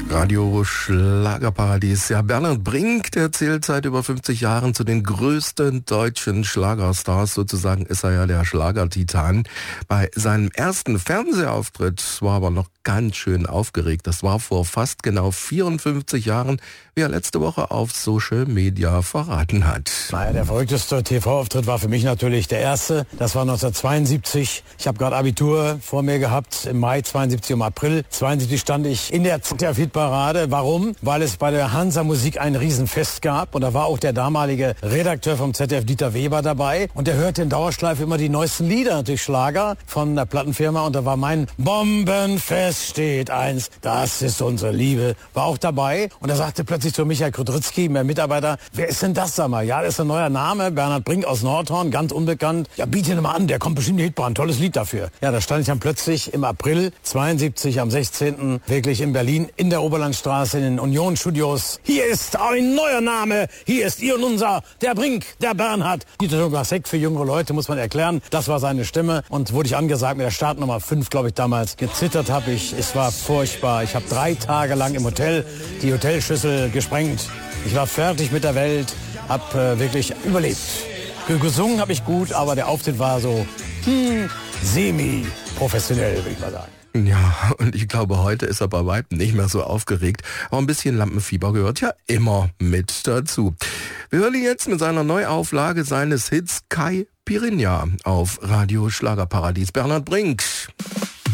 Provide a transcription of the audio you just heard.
Radio Schlagerparadies. Ja, Bernhard Brink, der zählt seit über 50 Jahren zu den größten deutschen Schlagerstars. Sozusagen ist er ja der Schlagertitan. Bei seinem ersten Fernsehauftritt war aber noch ganz schön aufgeregt. Das war vor fast genau 54 Jahren, wie er letzte Woche auf Social Media verraten hat. Naja, der verrückteste TV-Auftritt war für mich natürlich der erste. Das war 1972. Ich habe gerade Abitur vor mir gehabt. Im Mai 72, im April 72 stand ich in der ZDF-Hitparade. Warum? Weil es bei der Hansa Musik ein Riesenfest gab. Und da war auch der damalige Redakteur vom ZDF, Dieter Weber, dabei. Und der hörte in Dauerschleife immer die neuesten Lieder, natürlich Schlager von der Plattenfirma. Und da war mein Bombenfest steht eins, das ist unsere Liebe, war auch dabei. Und er sagte plötzlich zu Michael Kudrycki, mein Mitarbeiter, wer ist denn das, sag mal? Ja, das ist ein neuer Name, Bernhard Brink aus Nordhorn, ganz unbekannt. Ja, biete ihn mal an, der kommt bestimmt in die Hitbahn, tolles Lied dafür. Ja, da stand ich dann plötzlich im April 72 am 16. wirklich in Berlin in der Oberlandstraße in den Union Studios. Hier ist ein neuer Name, hier ist ihr und unser, der Brink, der Bernhard. Dieter Thomas Heck für jüngere Leute, muss man erklären. Das war seine Stimme und wurde ich angesagt mit der Startnummer 5, glaube ich, damals. Gezittert habe ich, es war furchtbar. Ich habe 3 Tage lang im Hotel die Hotelschüssel gesprengt. Ich war fertig mit der Welt, habe wirklich überlebt. Gesungen habe ich gut, aber der Auftritt war so semi-professionell, würde ich mal sagen. Ja, und ich glaube, heute ist er bei weitem nicht mehr so aufgeregt. Aber ein bisschen Lampenfieber gehört ja immer mit dazu. Wir hören ihn jetzt mit seiner Neuauflage seines Hits Kai Pirinha auf Radio Schlagerparadies. Bernhard Brink.